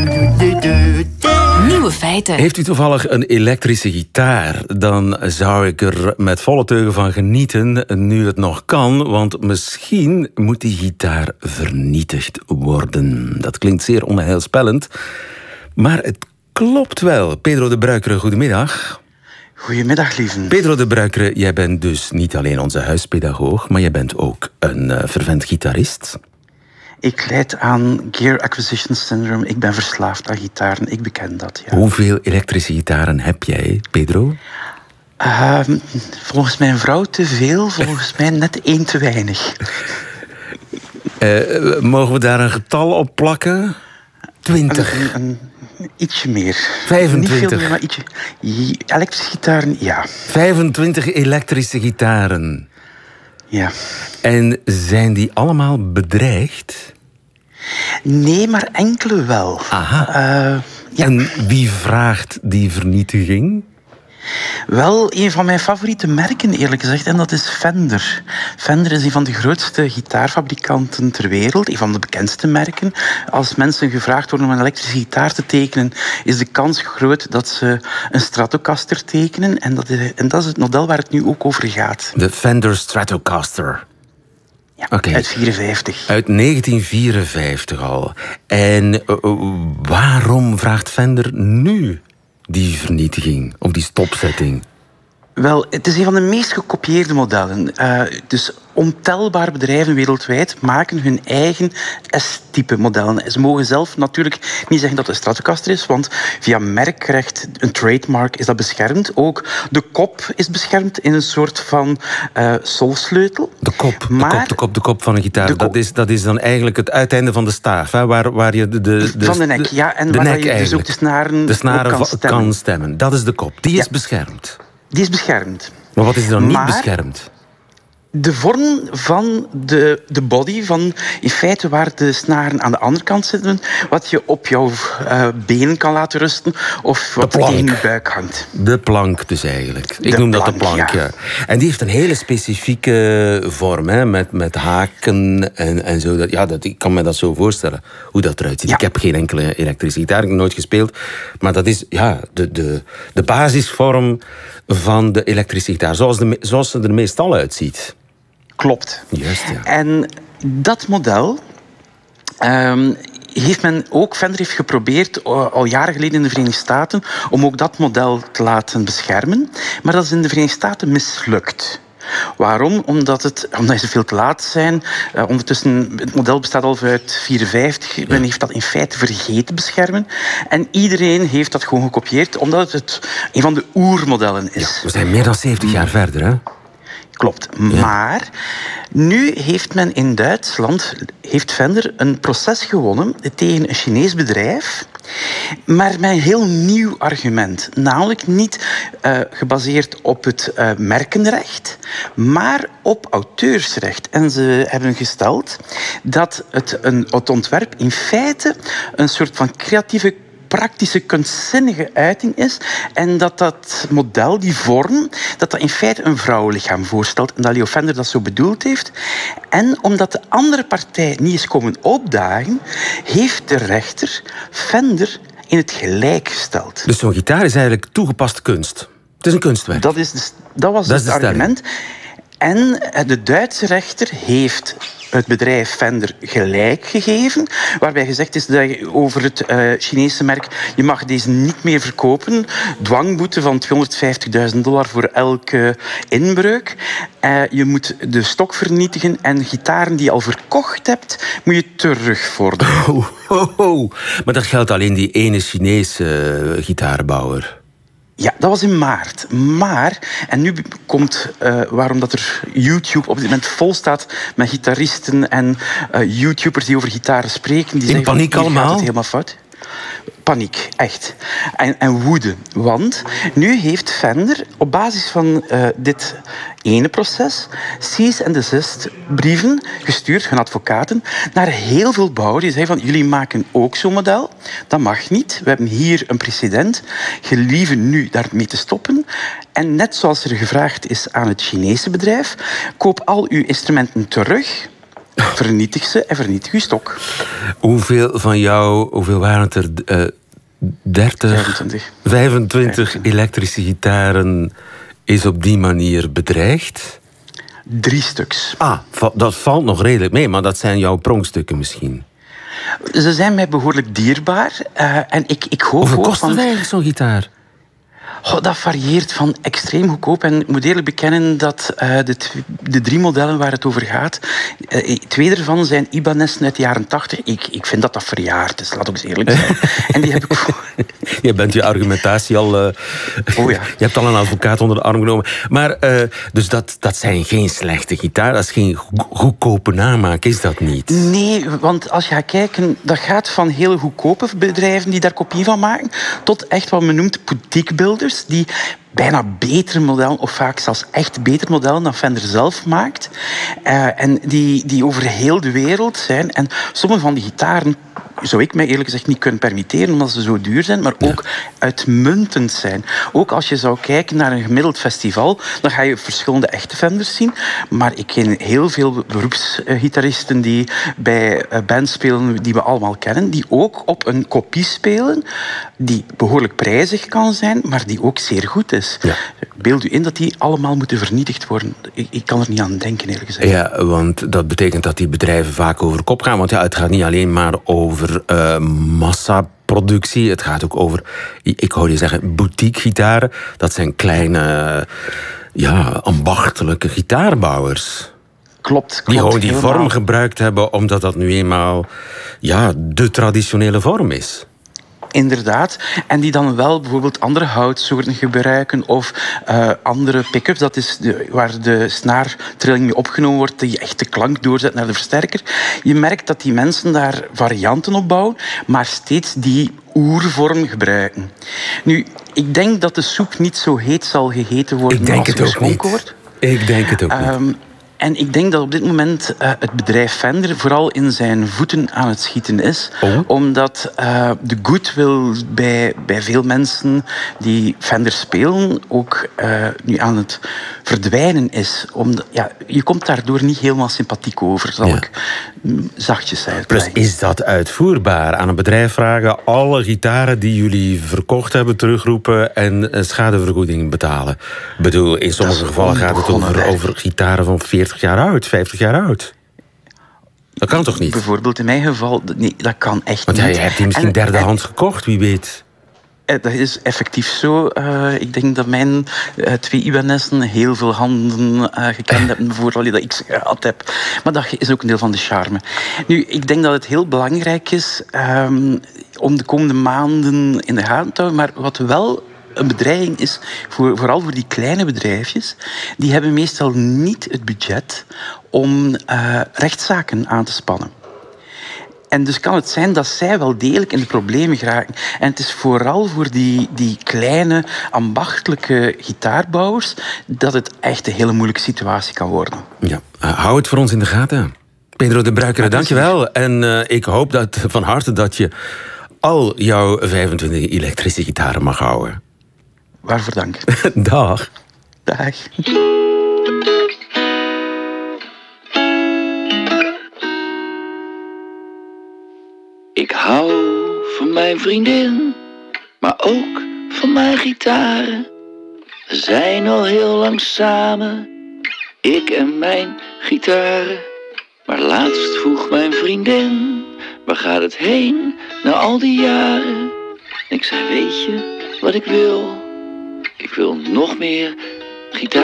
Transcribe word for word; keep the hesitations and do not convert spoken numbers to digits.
Nieuwe feiten. Heeft u toevallig een elektrische gitaar? Dan zou ik er met volle teugen van genieten, nu het nog kan. Want misschien moet die gitaar vernietigd worden. Dat klinkt zeer onheilspellend. Maar het klopt wel. Pedro de Bruikere, goedemiddag. Goedemiddag, lieve. Pedro de Bruikere, jij bent dus niet alleen onze huispedagoog, maar jij bent ook een uh, fervent gitarist. Ik lijd aan Gear Acquisition Syndrome. Ik ben verslaafd aan gitaren. Ik beken dat, ja. Hoeveel elektrische gitaren heb jij, Pedro? Uh, volgens mijn vrouw te veel, volgens mij net één te weinig. Uh, mogen we daar een getal op plakken? Twintig. Een, een, een, ietsje meer. Vijfentwintig. Niet veel meer, maar ietsje. Elektrische gitaren, ja. Vijfentwintig elektrische gitaren. Ja. En zijn die allemaal bedreigd? Nee, maar enkele wel. Aha. Uh, ja. En wie vraagt die vernietiging? Wel, een van mijn favoriete merken, eerlijk gezegd, en dat is Fender. Fender is een van de grootste gitaarfabrikanten ter wereld, een van de bekendste merken. Als mensen gevraagd worden om een elektrische gitaar te tekenen, is de kans groot dat ze een Stratocaster tekenen. En dat is, en dat is het model waar het nu ook over gaat. De Fender Stratocaster. Ja, okay. Uit vierenvijftig. Uit negentien vierenvijftig al. En uh, waarom vraagt Fender nu die vernietiging of die stopzetting? Wel, het is een van de meest gekopieerde modellen. Uh, dus ontelbare bedrijven wereldwijd maken hun eigen S-type modellen. Ze mogen zelf natuurlijk niet zeggen dat het een Stratocaster is, want via merkrecht, een trademark, is dat beschermd. Ook de kop is beschermd in een soort van uh, solsleutel. De kop, maar, de kop, de kop, de kop van een gitaar. Dat is, dat is dan eigenlijk het uiteinde van de staaf, hè, waar, waar je de, de, de... Van de nek, ja. En de waar nek je dus ook de snaren, de snaren kan, stemmen. kan stemmen. Dat is de kop. Die is ja. beschermd. Die is beschermd. Maar wat is dan maar, niet beschermd? De vorm van de, de body, van in feite waar de snaren aan de andere kant zitten, wat je op jouw uh, benen kan laten rusten of wat tegen je buik hangt. De plank dus eigenlijk. Ik de noem plank, dat de plank, ja. ja. En die heeft een hele specifieke vorm, hè, met, met haken en, en zo. Dat, ja, dat, ik kan me dat zo voorstellen, hoe dat eruit ziet. Ja. Ik heb geen enkele elektrische gitaar, ik heb nooit gespeeld. Maar dat is ja, de, de, de basisvorm van de elektrische gitaar, zoals, de, zoals ze er meestal uitziet. Klopt. Juist, ja. En dat model um, heeft men ook, Fender heeft geprobeerd al jaren geleden in de Verenigde Staten om ook dat model te laten beschermen. Maar dat is in de Verenigde Staten mislukt. Waarom? Omdat, het, omdat ze veel te laat zijn. Uh, ondertussen, het model bestaat al uit vierenvijftig. Ja. Men heeft dat in feite vergeten beschermen. En iedereen heeft dat gewoon gekopieerd, omdat het een van de oermodellen is. Ja, we zijn meer dan zeventig jaar verder, hè? Klopt. Ja. Maar nu heeft men in Duitsland, heeft Fender een proces gewonnen tegen een Chinees bedrijf, maar met een heel nieuw argument. Namelijk niet uh, gebaseerd op het uh, merkenrecht, maar op auteursrecht. En ze hebben gesteld dat het, een, het ontwerp in feite een soort van creatieve praktische, kunstzinnige uiting is. En dat dat model, die vorm, dat dat in feite een vrouwenlichaam voorstelt. En dat Leo Fender dat zo bedoeld heeft. En omdat de andere partij niet is komen opdagen, heeft de rechter Fender in het gelijk gesteld. Dus zo'n gitaar is eigenlijk toegepaste kunst. Het is een kunstwerk. Dat, is de, dat was dat het is argument. En de Duitse rechter heeft het bedrijf Fender gelijk gegeven, waarbij gezegd is dat je over het uh, Chinese merk, je mag deze niet meer verkopen, dwangboete van tweehonderdvijftigduizend dollar voor elke inbreuk. Uh, je moet de stok vernietigen en gitaren die je al verkocht hebt, moet je terugvorderen. Oh, oh, oh. Maar dat geldt alleen die ene Chinese uh, gitarenbouwer. Ja, dat was in maart. Maar, en nu komt uh, waarom dat er YouTube op dit moment vol staat met gitaristen en uh, YouTubers die over gitaren spreken. Die in zeggen paniek van, allemaal? Gaat het helemaal fout. Paniek, echt. En, en woede. Want nu heeft Fender op basis van uh, dit ene proces cease and desist brieven gestuurd, hun advocaten, naar heel veel bouwers. Die zeiden van, jullie maken ook zo'n model. Dat mag niet. We hebben hier een precedent. Gelieve nu daarmee te stoppen. En net zoals er gevraagd is aan het Chinese bedrijf, koop al uw instrumenten terug vernietig ze en vernietig je stok. Hoeveel van jou, hoeveel waren het er? Uh, dertig, vijfentwintig. vijfentwintig elektrische gitaren is op die manier bedreigd? Drie stuks. Ah, dat valt nog redelijk mee, maar dat zijn jouw pronkstukken misschien. Ze zijn mij behoorlijk dierbaar. Uh, en ik, ik hoop Hoeveel ook kost van... dat eigenlijk, zo'n gitaar? Oh, dat varieert van extreem goedkoop. En ik moet eerlijk bekennen dat uh, de, tw- de drie modellen waar het over gaat... Uh, twee ervan zijn Ibanez uit de jaren tachtig. Ik, ik vind dat dat verjaard is, laat ook eens eerlijk zijn. En die heb ik... Je bent je argumentatie al... Uh, oh ja. Je hebt al een advocaat onder de arm genomen. Maar, uh, dus dat, dat zijn geen slechte gitaar. Dat is geen go- goedkope namaak, is dat niet? Nee, want als je gaat kijken... Dat gaat van heel goedkope bedrijven die daar kopie van maken... tot echt wat men noemt boutique builders... die bijna betere modellen, of vaak zelfs echt betere modellen dan Fender zelf maakt. Uh, en die, die over heel de wereld zijn. En sommige van die gitaren zou ik mij eerlijk gezegd niet kunnen permitteren, omdat ze zo duur zijn, maar ook ja. uitmuntend zijn. Ook als je zou kijken naar een gemiddeld festival, dan ga je verschillende echte Fenders zien. Maar ik ken heel veel beroepsgitaristen die bij bands spelen die we allemaal kennen, die ook op een kopie spelen, die behoorlijk prijzig kan zijn, maar die ook zeer goed is. Ja. Beeld u in dat die allemaal moeten vernietigd worden. Ik, ik kan er niet aan denken, eerlijk gezegd. Ja, want dat betekent dat die bedrijven vaak over kop gaan. Want ja, het gaat niet alleen maar over uh, massaproductie. Het gaat ook over, ik hoor je zeggen, boutique gitaren. Dat zijn kleine, ja, ambachtelijke gitaarbouwers. Klopt, klopt. Die gewoon die helemaal. vorm gebruikt hebben, omdat dat nu eenmaal ja, de traditionele vorm is. Inderdaad. En die dan wel bijvoorbeeld andere houtsoorten gebruiken of uh, andere pick-ups. Dat is de, waar de snaartrilling mee opgenomen wordt, die echt de klank doorzet naar de versterker. Je merkt dat die mensen daar varianten op bouwen, maar steeds die oervorm gebruiken. Nu, ik denk dat de soep niet zo heet zal gegeten worden ik denk als het ook geschonken niet. wordt. Ik denk het ook um, niet. En ik denk dat op dit moment uh, het bedrijf Fender vooral in zijn voeten aan het schieten is. Oh. Omdat uh, de goodwill bij, bij veel mensen die Fender spelen ook uh, nu aan het verdwijnen is. Omdat, ja, je komt daardoor niet helemaal sympathiek over, zal ja. ik zachtjes uitleggen. Plus, is dat uitvoerbaar? Aan een bedrijf vragen alle gitaren die jullie verkocht hebben terugroepen en schadevergoeding betalen. Ik bedoel, in sommige gevallen gaat het over, over gitaren van veertig jaar oud, vijftig jaar oud. Dat kan toch niet? Bijvoorbeeld in mijn geval, nee, dat kan echt Want niet. Want jij hebt die misschien derdehands gekocht, wie weet. Dat is effectief zo. Uh, ik denk dat mijn uh, twee Ibanez'en heel veel handen uh, gekend hebben voordat ik ze gehad heb. Maar dat is ook een deel van de charme. Nu, ik denk dat het heel belangrijk is um, om de komende maanden in de gaten te houden. Maar wat wel een bedreiging is, voor, vooral voor die kleine bedrijfjes, die hebben meestal niet het budget om uh, rechtszaken aan te spannen. En dus kan het zijn dat zij wel degelijk in de problemen geraken. En het is vooral voor die, die kleine, ambachtelijke gitaarbouwers dat het echt een hele moeilijke situatie kan worden. Ja, uh, hou het voor ons in de gaten. Pedro de Bruikere, dankjewel. En uh, ik hoop dat, van harte dat je al jouw vijfentwintig elektrische gitaren mag houden. Waarvoor dank. Dag. Dag. Ik hou van mijn vriendin, maar ook van mijn gitaren. We zijn al heel lang samen, ik en mijn gitaren. Maar laatst vroeg mijn vriendin, waar gaat het heen na al die jaren? Ik zei, weet je wat ik wil? Ik wil nog meer gitaar.